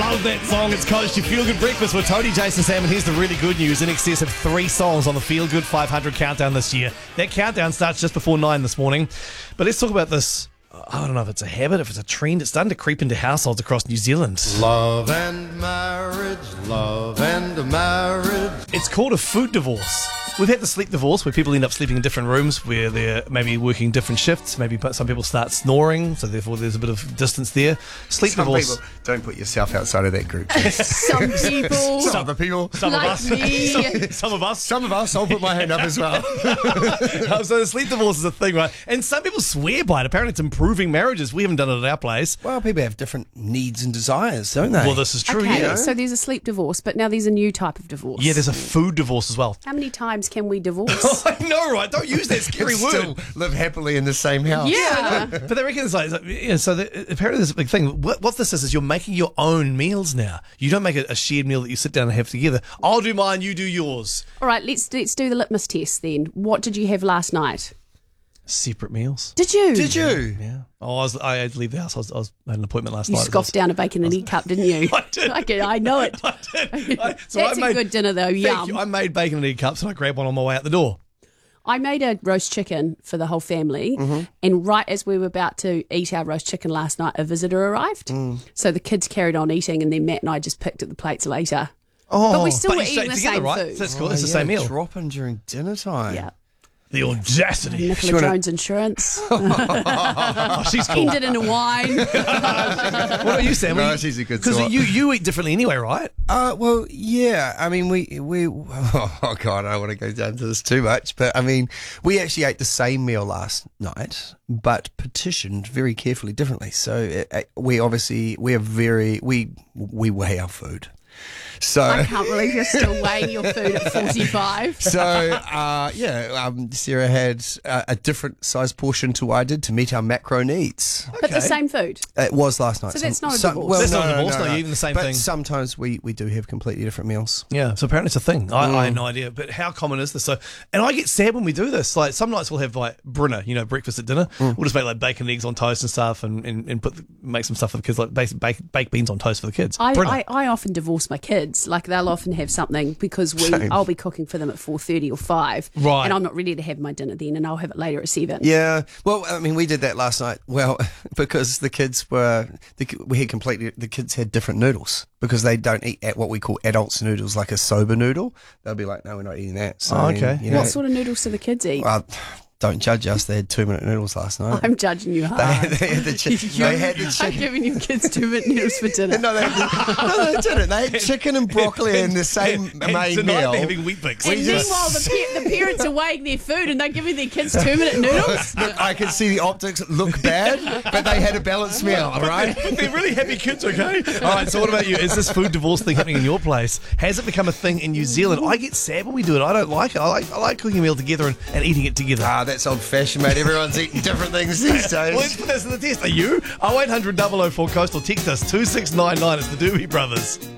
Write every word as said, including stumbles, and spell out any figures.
Love that song. It's Coach to Feel Good Breakfast with Tony, Jason, Sam, and here's the really good news. In excess of three songs on the Feel Good five hundred countdown this year. That countdown starts just before nine this morning. But let's talk about this. I don't know if it's a habit, if it's a trend. It's starting to creep into households across New Zealand. Love and marriage, love and marriage. It's called a food divorce. We've had the sleep divorce where people end up sleeping in different rooms where they're maybe working different shifts. Maybe some people start snoring, so therefore there's a bit of distance there. Sleep Some divorce. people, don't put yourself outside of that group. Some people, Some other people. Some like of us. me. Some, some of us. Some of us, I'll put my hand up as well. Um, so the sleep divorce is a thing, right? And some people swear by it. Apparently it's improving marriages. We haven't done it at our place. Well, people have different needs and desires, don't they? Well, this is true, Okay, yeah. so there's a sleep divorce, but now there's a new type of divorce. Yeah, there's a food divorce as well. How many times can we divorce? I know, right? Don't use that scary Can word. still live happily in the same house. Yeah. But they reckon it's like, yeah, so the, apparently there's a big thing. What, what this is, is you're making your own meals now. You don't make a, a shared meal that you sit down and have together. I'll do mine, you do yours. All right, let's let's do the litmus test then. What did you have last night? Separate meals. Did you? Did you? Yeah. Oh, I, was, I had to leave the house. I, was, I, was, I had an appointment last You night. scoffed down a bacon and egg cup, didn't you? I did. I, can- I know it. I did. I, so That's I made, a good dinner, though. Thank Yum. you. I made bacon and egg cups and I grabbed one on my way out the door. I made a roast chicken for the whole family, Mm-hmm. and right as we were about to eat our roast chicken last night, a visitor arrived. Mm. So the kids carried on eating, and then Matt and I just picked at the plates later. Oh, But we still but were you eating stayed the together, same right? food. That's cool. Oh, It's the yeah, same meal. Dropping during dinner time. Yeah. The audacity. Nicola wanna- Jones Insurance. Oh, she's cool. Ended in a wine. What about you, Sam? No, You- she's a good Because sort. you, you eat differently anyway, right? Uh, well, yeah. I mean, we, we, oh God, I don't want to go down to this too much, but I mean, we actually ate the same meal last night, but petitioned very carefully differently. So it, it, we obviously, we are very, we, we weigh our food. So, I can't believe you're still weighing your food at forty-five. so uh, yeah, um, Sarah had uh, a different size portion to what I did to meet our macro needs. But the same food. It was last night. So that's not a Some- divorce. Well, That's no, not a no, divorce, no, no, no. even the same but thing. sometimes we, we do have completely different meals. Yeah, so apparently it's a thing. I, I had no idea, but how common is this? So, and I get sad when we do this. Like some nights we'll have like Brunner, you know, breakfast at dinner. We'll just make like bacon and eggs on toast and stuff, and, and, and put the, make some stuff for the kids, like basic bake, baked beans on toast for the kids. I, Brunner. I, I often divorce my kids. Like they'll often have something because we Same. I'll be cooking for them at four thirty or five, Right. and I'm not ready to have my dinner then, and I'll have it later at seven. Yeah, well, I mean, we did that last night. Well, because the kids were, the, we had completely, the kids had different noodles because they don't eat at what we call adults noodles, like a soba noodle. They'll be like, no, we're not eating that. So, Oh, okay. You know, What sort of noodles do the kids eat? uh, don't judge us. They had two minute noodles last night. I'm judging you They, hard. they had the chi- they had the I'm chicken. giving you kids two minute noodles for dinner. No, they, no, they didn't. They had chicken and broccoli in the same and main tonight meal. they're having wheat bix. And meanwhile, the, pa- the parents are weighing their food and they're giving their kids two minute noodles. Look, I can see the optics look bad, but they had a balanced meal, all right? But they're really happy kids, okay? All right, so what about you? Is this food divorce thing happening in your place? Has it become a thing in New Zealand? I get sad when we do it. I don't like it. I like I like cooking a meal together and, and eating it together. Ah, that's old fashioned, mate. Everyone's eating different things these days. Well, let's put this to the test. Are you? oh eight hundred double oh four Coastal. Text us two six nine nine. It's the Doobie Brothers.